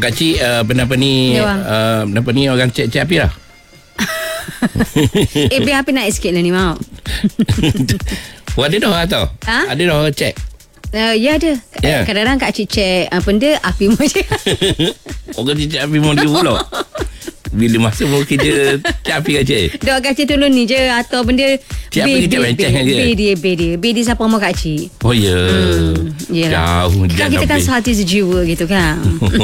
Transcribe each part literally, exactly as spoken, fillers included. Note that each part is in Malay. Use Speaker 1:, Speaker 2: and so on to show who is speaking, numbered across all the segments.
Speaker 1: Kak Cik, uh, apa ni
Speaker 2: Ya,
Speaker 1: uh, apa ni orang cek-cek api lah.
Speaker 2: Eh biar api naik sikit lah ni mau.
Speaker 1: Oh, ada dah atau?
Speaker 2: Ha?
Speaker 1: Ada dah orang cek.
Speaker 2: Uh, ya ada.
Speaker 1: Ya.
Speaker 2: Kadang-kadang Kak Cik cek uh, benda api mau je.
Speaker 1: Orang cek api mau dia pula. Bila masa mau kerja cek api Kak Cik.
Speaker 2: Dok Kak Cik tolong ni je atau benda
Speaker 1: Cik api kejap menceng je.
Speaker 2: B dia, B dia. B dia siapa mau Kak Cik.
Speaker 1: Oh ya.
Speaker 2: Hmm, yelah.
Speaker 1: Jauh
Speaker 2: Kan kita kan sehati sejiwa gitu kan.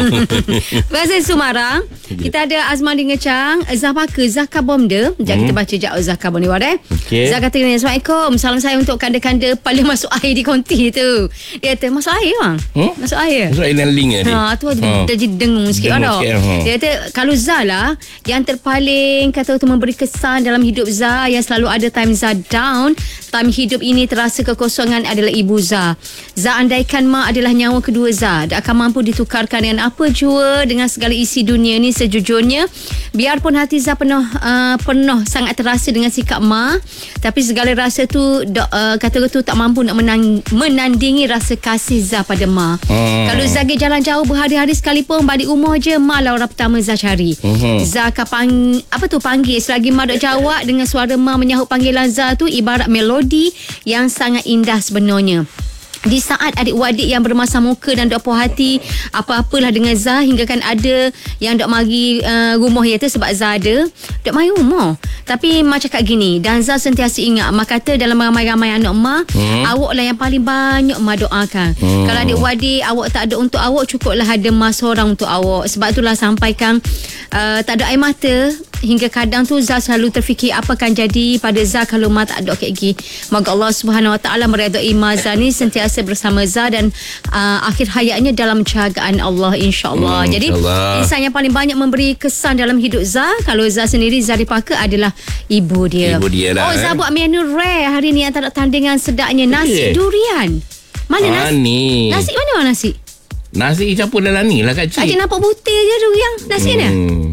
Speaker 2: Bahasa Sumarang, kita ada Azman di Ngecang, Zah Paka, Zah Kabomda. Sekejap
Speaker 1: Hmm.
Speaker 2: kita baca sekejap Zah Kabom ni wadah.
Speaker 1: Okey.
Speaker 2: Zah kata, Assalamualaikum. Salam saya untuk kanda-kanda paling masuk air di konti tu. Dia kata, masuk air bang?
Speaker 1: Hmm?
Speaker 2: Masuk air?
Speaker 1: Masuk air dan link ni.
Speaker 2: Ha, tu ada
Speaker 1: Ha.
Speaker 2: ha. jadi dengung sikit
Speaker 1: Dengung
Speaker 2: kan.
Speaker 1: sikit, ha.
Speaker 2: Dia kata kalau Zah lah yang terpaling kata tu memberi kesan dalam hidup Zah, yang selalu ada time Zah down, time hidup ini terasa kekosongan adalah ibu Zah. Zah andaikan mak adalah nyawa kedua Zah, tak akan mampu ditukarkan dengan apa jua dengan segala isi dunia ni. Sejujurnya biarpun hati Zah penuh uh, penuh sangat terasa dengan sikap mak, tapi segala rasa tu uh, kata tu tak mampu nak menang, menandingi rasa kasih Zah pada mak.
Speaker 1: Hmm.
Speaker 2: Kalau Zah pergi jalan jauh berhari-hari sekalipun, balik rumah je mak lah orang pertama Zah cari.
Speaker 1: Hmm.
Speaker 2: Zah akan pang, apa tu panggil, selagi mak dok jawab dengan suara mak menyahut panggilan Zah tu ibarat melodi yang sangat indah sebenarnya. Di saat adik-adik yang bermasam muka dan dok puas hati apa-apalah dengan Zah, hingga kan ada yang dok mari uh, rumah dia tu sebab Zah ada dok mari rumah. Tapi mak cakap gini, dan Zah sentiasa ingat, mak kata dalam ramai-ramai anak mak, hmm. awak lah yang paling banyak mak doakan. Hmm. Kalau adik-adik awak tak ada untuk awak, cukuplah ada mak seorang untuk awak. Sebab itulah sampaikan uh, tak ada air mata. Hingga kadang tu Zah selalu terfikir apa akan jadi pada Zah kalau mak tak ada kayak gini. Moga Allah Subhanahu Wa Taala meredai mak Zah ni sentiasa bersama Zah dan uh, akhir hayatnya dalam jagaan Allah, insya-Allah. Hmm, Jadi insya insan yang paling banyak memberi kesan dalam hidup Zah, kalau Zah sendiri, Zah Paka adalah ibu dia.
Speaker 1: Ibu dia lah.
Speaker 2: Oh, Zah
Speaker 1: eh.
Speaker 2: buat menu rare hari ni antara tandingan sedapnya nasi
Speaker 1: Okay.
Speaker 2: durian. Mana
Speaker 1: Ah,
Speaker 2: nasi?
Speaker 1: ni.
Speaker 2: Nasi mana orang nasi?
Speaker 1: Nasi campur dalam ni lah Kak Cik.
Speaker 2: Adik nampak putih je tu yang nasi hmm. dia.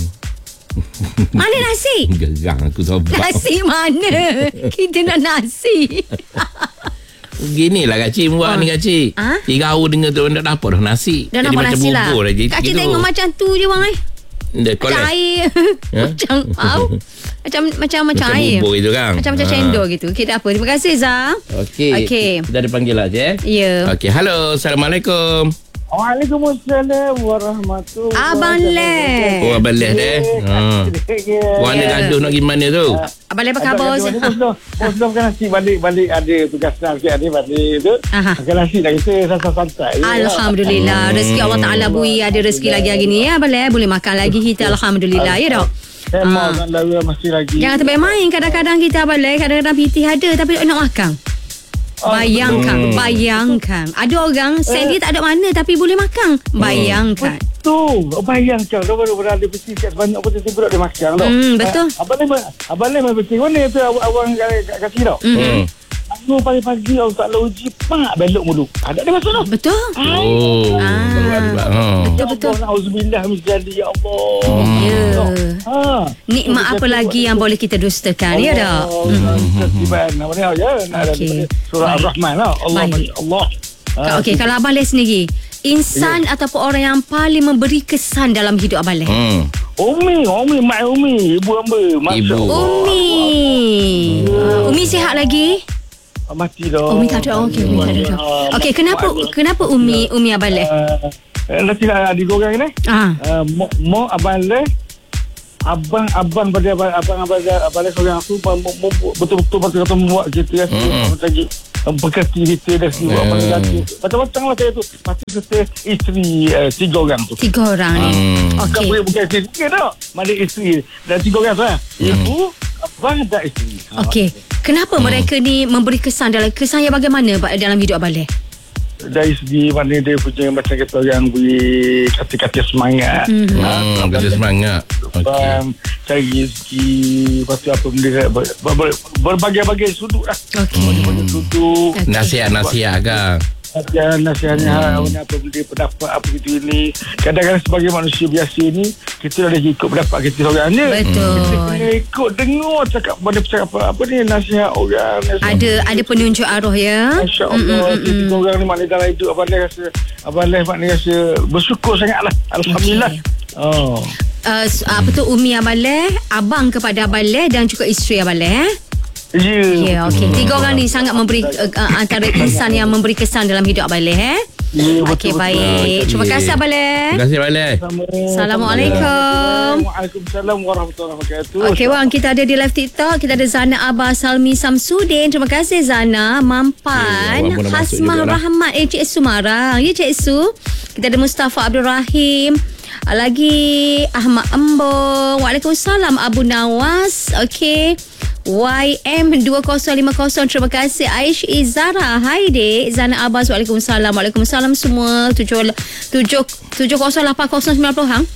Speaker 2: Mana nasi?
Speaker 1: Gerang aku sobak.
Speaker 2: Nasi mana? Kita nak nasi.
Speaker 1: Ginilah Kak Cik buat
Speaker 2: Ah.
Speaker 1: ni Kak Cik.
Speaker 2: Ah?
Speaker 1: Tiga hari dengar tu nak dapat dah nasi.
Speaker 2: Dah
Speaker 1: Jadi
Speaker 2: nampak
Speaker 1: macam
Speaker 2: nasi lah.
Speaker 1: bubur lagi.
Speaker 2: Kak Cik
Speaker 1: gitu.
Speaker 2: tengok macam tu je bang eh.
Speaker 1: Dia
Speaker 2: Macam
Speaker 1: collect.
Speaker 2: air.
Speaker 1: Ya?
Speaker 2: Macam au. Macam macam macam
Speaker 1: Macam
Speaker 2: air.
Speaker 1: bubur gitu kan.
Speaker 2: Macam-macam
Speaker 1: Ah.
Speaker 2: cendol gitu. Okey, tak apa. Terima kasih Zah.
Speaker 1: Okey.
Speaker 2: Okey.
Speaker 1: Kita ada panggil lah je.
Speaker 2: Ya.
Speaker 1: Okey, halo. Assalamualaikum.
Speaker 3: Waalaikumsalam warahmatullahi
Speaker 2: Abang Le.
Speaker 1: Oh, Abang Leh deh. Ha. Puan
Speaker 2: Ya.
Speaker 1: ada gaduh nak pergi mana tu?
Speaker 2: Abang Le apa khabar?
Speaker 3: Bos dah bos dah makan nasi balik-balik ada tugas nak sikit ada balik tu.
Speaker 2: Aha.
Speaker 3: Makan nasi dah kita santai-santai.
Speaker 2: Alhamdulillah. Rezeki Allah Taala bui, ada rezeki lagi hari ni ya Abang Le. Boleh makan lagi kita, alhamdulillah ya dok.
Speaker 3: Saya mau
Speaker 2: Ah.
Speaker 3: nak lalu masih lagi.
Speaker 2: Jangan terbaik main. Kadang-kadang kita Abang Le, kadang-kadang P T ada tapi nak makan. Bayangkan,
Speaker 1: betul.
Speaker 2: bayangkan. Ada orang sendiri tak ada mana tapi boleh makan. Bayangkan.
Speaker 3: Betul. Oh, bayangkan dah baru berada bersih kat banyak pun tu budak dia makan tau.
Speaker 2: Hmm, betul.
Speaker 3: Ah, Abang ni abang ni main bersih mana tu awang kasih tau.
Speaker 1: Hmm.
Speaker 3: Aku pagi-pagi aku tak lalu uji pak belok mulu. Ada dia masuk tau.
Speaker 2: Betul.
Speaker 1: Oh.
Speaker 2: Ah.
Speaker 1: Ha.
Speaker 2: Betul-betul.
Speaker 3: Auzubillah min dzalik ya Allah.
Speaker 2: Ya.
Speaker 3: Ha.
Speaker 2: Nikmat apa lagi yang boleh kita dustakan ya tak?
Speaker 3: Tertiban nama dia ya.
Speaker 2: Okey.
Speaker 3: Surah
Speaker 2: Baik.
Speaker 3: Ar-Rahman lah. Allah
Speaker 2: Baik.
Speaker 3: masya-Allah.
Speaker 2: Ka- Okey, kalau Abang Le sendiri, insan ataupun orang yang paling memberi kesan dalam hidup Abang Le?
Speaker 1: Hmm.
Speaker 3: Umi, Umi, Mak Umi, Ibu hamba. Masya
Speaker 1: Ibu.
Speaker 3: Allah.
Speaker 2: Umi. Uh, Umi sihat lagi?
Speaker 3: Ah, Mati dah.
Speaker 2: Umi tak ada. Okey, Umi tak ada. Okey, kenapa kenapa Umi Umi Abang Le?
Speaker 3: Uh, nanti nak adik orang ni.
Speaker 2: Ah.
Speaker 3: Uh, Mo, Mo Abang Le. Abang abang pada abang abang abang abang Le seorang tu mo- mo- betul-betul betul kata membuat kita ya.
Speaker 1: Mm-mm.
Speaker 3: Lagi berkati kita dah semua
Speaker 1: Mm.
Speaker 3: abang lagi. Macam-macam lah saya tu. Pasti kita isteri uh, tiga orang tu.
Speaker 2: Tiga orang ni.
Speaker 1: Hmm.
Speaker 3: Bukan
Speaker 2: Okey.
Speaker 3: boleh bukan isteri sikit tau. Mana isteri dan tiga orang tu lah. Ibu, abang dan isteri. Ha.
Speaker 2: Okey. Kenapa mereka ni memberi kesan dalam kesan yang bagaimana Pak, dalam hidup Abang Le?
Speaker 3: Dari segi mana dia punya macam kata orang beri kata-kata semangat.
Speaker 2: Mhm.
Speaker 1: Hmm, kata semangat. Okey.
Speaker 3: Dan cari rezeki. Lepas tu apa benda ber, ber, ber, berbagai-bagai sudut lah.
Speaker 2: Okey.
Speaker 3: Berbagai sudut.
Speaker 2: Okey.
Speaker 1: Nasihat-nasihat kan.
Speaker 3: nasihat-nasihatnya hmm. apa benda pendapat apa kita pilih. Kadang-kadang sebagai manusia biasa ni kita dah ikut pendapat kita seorang ni.
Speaker 2: Betul.
Speaker 3: Kita kena ikut dengar cakap benda cakap apa, apa ni nasihat orang. Nasihat
Speaker 2: Ada ada penunjuk arwah ya.
Speaker 3: Masya-Allah. Kita orang ni maknanya dalam hidup Abang Leh rasa Abang Leh maknanya rasa bersyukur sangatlah. Alhamdulillah. Okay. Oh.
Speaker 2: Uh, apa tu Umi Abang Leh, abang kepada Abang Leh dan juga isteri Abang Leh eh?
Speaker 3: Ya. Yeah.
Speaker 2: Ya, okey. Tiga orang ni sangat memberi uh, uh, antara insan yang memberi kesan dalam hidup Abang Leh eh.
Speaker 3: Ya,
Speaker 2: okey, baik.
Speaker 1: Okay.
Speaker 2: Terima kasih Abang Leh.
Speaker 1: Terima kasih Abang Leh.
Speaker 2: Assalamualaikum.
Speaker 3: Waalaikumsalam warahmatullahi wabarakatuh.
Speaker 2: Okey bang, kita ada di live TikTok. Kita ada Zana Abah Salmi Samsudin. Terima kasih Zana. Mampan.
Speaker 1: Okay,
Speaker 2: Hasmah Rahmat. Eh, Cik Su Marang. Ya, Cik Su. Kita ada Mustafa Abdul Rahim. Lagi Ahmad Embong. Waalaikumsalam Abu Nawas. Okey. Y M dua kosong lima kosong. Terima kasih Aish Izara. Hai dek. Zana Abbas. Waalaikumsalam. Waalaikumsalam semua. tujuh tujuh tujuh kosong lapan kosong sembilan puluh hang.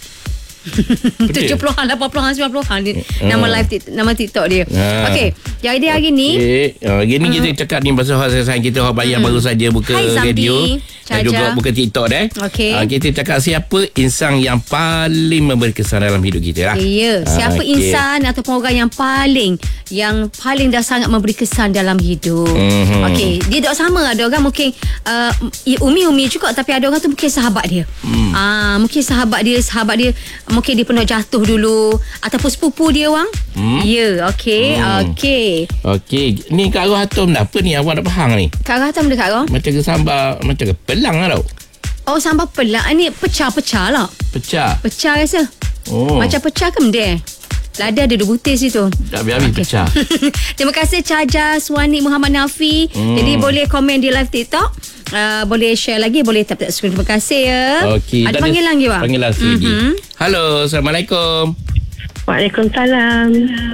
Speaker 2: tujuh puluhan, lapan puluhan, sembilan puluhan nama live TikTok, nama TikTok dia.
Speaker 1: Ha.
Speaker 2: Okey. Jadi hari ni
Speaker 1: okay. uh, Gini uh. kita cakap ni pasal sayang kita orang bayar hmm. baru saja buka
Speaker 2: Hai,
Speaker 1: radio dan juga buka TikTok dah.
Speaker 2: Okey.
Speaker 1: Uh, kita cakap siapa insan yang paling memberi kesan dalam hidup kita lah.
Speaker 2: Ya, siapa
Speaker 1: okay.
Speaker 2: insan ataupun orang yang paling yang paling dah sangat memberi kesan dalam hidup. Mm-hmm. Okey, dia tak sama. Ada orang mungkin uh, umi-umi juga, tapi ada orang tu mungkin sahabat dia. Mm. Ah, mungkin sahabat dia, sahabat dia mungkin dia pernah jatuh dulu ataupun sepupu dia orang. Mm. Ya, yeah, okey. Mm. Okey.
Speaker 1: Okey, ni Kak Arwah Atom dah apa ni awak nak faham ni?
Speaker 2: Kak Arwah Atom dekat Arwah?
Speaker 1: Macam ke sambal, macam ke pelang lah tau.
Speaker 2: Oh, sambal pelang ni pecah-pecah lah.
Speaker 1: Pecah.
Speaker 2: Pecah rasa.
Speaker 1: Oh.
Speaker 2: Macam pecah ke mendeh? Lada ada dua butir situ.
Speaker 1: Tak habis-habis okay. Pecah.
Speaker 2: Terima kasih Caja Suwani Muhammad Nafi. Hmm. Jadi boleh komen di live TikTok. Uh, boleh share lagi, boleh tap tap screen. Terima kasih ya.
Speaker 1: Okay.
Speaker 2: Ada panggilan lagi bang?
Speaker 1: Panggilan lagi. Mm-hmm. Halo, Assalamualaikum.
Speaker 4: Waalaikumsalam.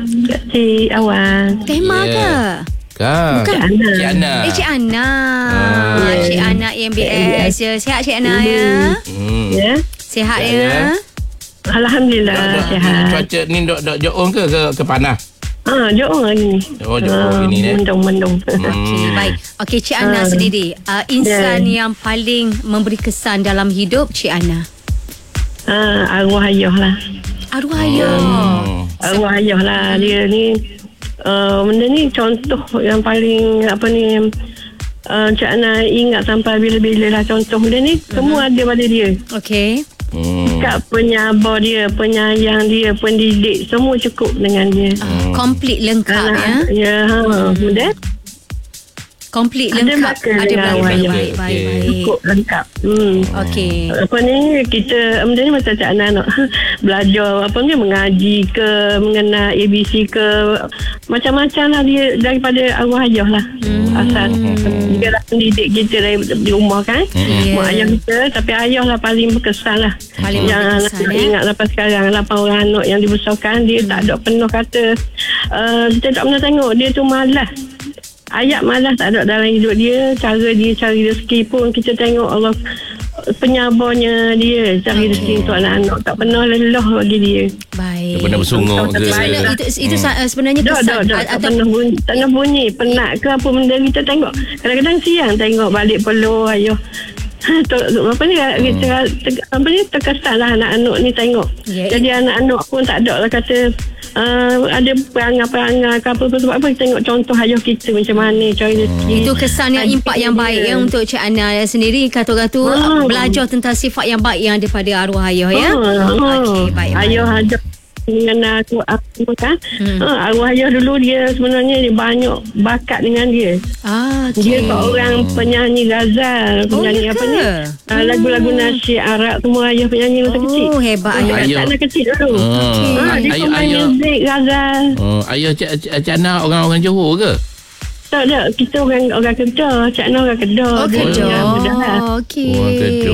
Speaker 4: Cik Awan.
Speaker 2: Tema yeah. ke?
Speaker 1: Kak.
Speaker 2: Bukan.
Speaker 1: Cik Ana.
Speaker 2: Eh, Cik Ana.
Speaker 1: Ah.
Speaker 2: Yeah. Cik Ana E M B S. Ya. Sihat Cik Ana ya?
Speaker 1: Hmm.
Speaker 4: Ya.
Speaker 2: Sihat
Speaker 1: ya.
Speaker 2: ya.
Speaker 4: Alhamdulillah
Speaker 1: dok,
Speaker 4: sihat.
Speaker 1: Cuaca ni dok dok joong ke ke, ke panas?
Speaker 4: Ah, joong lagi.
Speaker 1: Oh, joong ini eh.
Speaker 4: Mendung-mendung.
Speaker 2: Okey, baik. Okey, Cik Ana uh, sendiri, uh, insan yeah. yang paling memberi kesan dalam hidup Cik Ana.
Speaker 4: Ah, arwah ayah lah.
Speaker 2: Arwah ayah.
Speaker 4: Hmm. Arwah ayah lah. Dia ni uh, benda ni contoh yang paling apa ni uh, Cik Ana ingat sampai bila-bila lah contoh dia ni uh-huh. semua ada pada dia.
Speaker 2: Okey.
Speaker 1: Hmm.
Speaker 4: Kat penyabar dia, penyayang dia, pendidik, semua cukup dengan dia.
Speaker 2: Uh, komplit lengkap ya.
Speaker 4: Ya, ha, mudah.
Speaker 2: Komplit
Speaker 4: ada
Speaker 2: lengkap. Ada
Speaker 4: baik,
Speaker 2: baik,
Speaker 4: baik,
Speaker 2: baik, baik.
Speaker 4: cukup lengkap. Hmm.
Speaker 2: Okey.
Speaker 4: Apa ni kita benda ni macam Cik Ana nak belajar apa ni mengaji ke, mengenal A B C ke, macam-macam lah dia daripada arwah ayah lah. Hmm. Asal dia lah pendidik kita dari di rumah kan. Hmm. Mak ayah kita, tapi ayah lah paling berkesan lah.
Speaker 2: Paling
Speaker 4: yang
Speaker 2: berkesan,
Speaker 4: nak
Speaker 2: eh?
Speaker 4: ingat sampai sekarang lapan orang anak yang dibesarkan dia hmm. tak ada penuh kata uh, kita tak pernah tengok dia tu malas. Ayat malas tak ada dalam hidup dia. Cara dia cari rezeki pun kita tengok Allah penyabarnya dia cari rezeki hmm. untuk anak-anak. Tak pernah lelah bagi dia.
Speaker 2: Baik.
Speaker 1: Tak pernah bersungguh ke.
Speaker 2: Itu, itu hmm. sebenarnya
Speaker 4: kesan. Tak, tak, tak, tak pernah bunyi. Tak pernah bunyi. Penat ke apa benda kita tengok. Kadang-kadang siang tengok balik peluh ayah. Apa ni kita hmm. apa ni terkesan lah anak-anak ni tengok. Yeah, jadi it. anak-anak pun tak ada lah kata uh, ada perangai-perangai ke apa sebab apa kita tengok contoh ayah kita macam mana cari rezeki.
Speaker 2: Itu kesan yang impak yang baik ya untuk Cik Ana sendiri. Kata orang tu oh. belajar tentang sifat yang baik yang daripada arwah ayah ya.
Speaker 4: Oh.
Speaker 2: Okey, baik.
Speaker 4: Ayah ajar dengan aku aku kan. Hmm. Ha, arwah ayah dulu dia sebenarnya dia banyak bakat dengan dia.
Speaker 2: Ah, okay.
Speaker 4: Dia seorang penyanyi ghazal, penyanyi
Speaker 2: oh,
Speaker 4: apa ni? Uh, lagu-lagu nasyid Arab semua ayah penyanyi masa
Speaker 2: oh,
Speaker 4: kecil.
Speaker 2: Oh, hebat
Speaker 4: ayah. Ayah tak kecil dulu.
Speaker 1: Oh.
Speaker 4: Okay. Ha, dia
Speaker 1: ayah,
Speaker 4: pemain
Speaker 1: ayah.
Speaker 4: muzik ghazal.
Speaker 1: Oh, ayah Cik Ana orang-orang Johor ke?
Speaker 4: Tak ada, kita orang orang Kedah, Cik Ana orang Kedah.
Speaker 2: Oh, Kedah.
Speaker 4: Dia,
Speaker 2: Okey.
Speaker 1: Oh, Kedah.